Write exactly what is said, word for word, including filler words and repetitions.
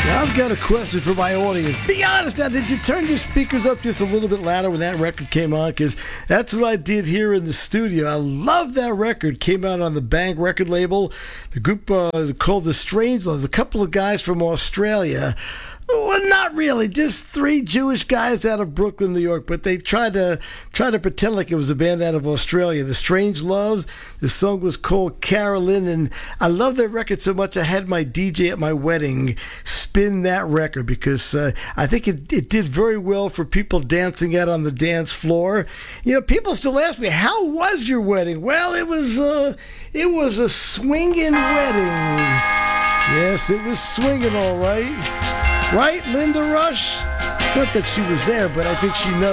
Now, I've got a question for my audience. Be honest now, did you turn your speakers up just a little bit louder when that record came on? Because that's what I did here in the studio. I love that record. Came out on the Bang record label. The group uh, called The Strangeloves. A couple of guys from Australia. Well, not really. Just three Jewish guys out of Brooklyn, New York. But they tried to try to pretend like it was a band out of Australia. The Strangeloves. The song was called Carolyn, and I love that record so much. I had my D J at my wedding spin that record because uh, I think it, it did very well for people dancing out on the dance floor. You know, people still ask me, "How was your wedding?" Well, it was uh, it was a swinging wedding. Yes, it was swinging, all right. Right, Linda Rush? Not that she was there, but I think she knows.